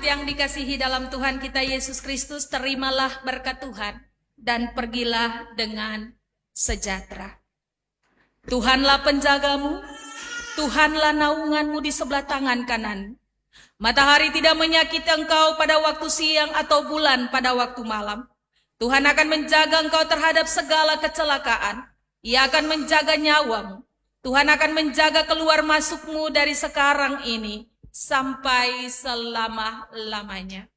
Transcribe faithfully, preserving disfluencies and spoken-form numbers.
Jemaat yang dikasihi dalam Tuhan kita Yesus Kristus, terimalah berkat Tuhan dan pergilah dengan sejahtera. Tuhanlah penjagamu, Tuhanlah naunganmu di sebelah tangan kanan. Matahari tidak menyakiti engkau pada waktu siang atau bulan pada waktu malam. Tuhan akan menjaga engkau terhadap segala kecelakaan. Ia akan menjaga nyawamu. Tuhan akan menjaga keluar masukmu dari sekarang ini sampai selama-lamanya.